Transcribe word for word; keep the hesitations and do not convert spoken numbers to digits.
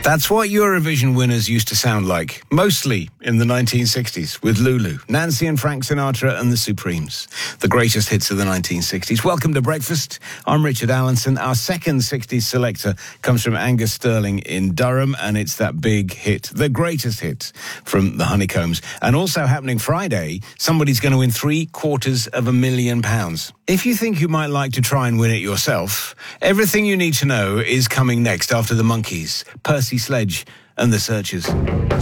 That's what Eurovision winners used to sound like, mostly in the nineteen sixties, with Lulu, Nancy and Frank Sinatra and the Supremes, the greatest hits of the nineteen sixties. Welcome to Breakfast. I'm Richard Allenson. Our second sixties selector comes from Angus Sterling in Durham, and it's that big hit, the greatest hit from the Honeycombs. And also happening Friday, somebody's going to win three quarters of a million pounds. If you think you might like to try and win it yourself, everything you need to know is coming next after the Monkees, Percy Sledge and the Searchers.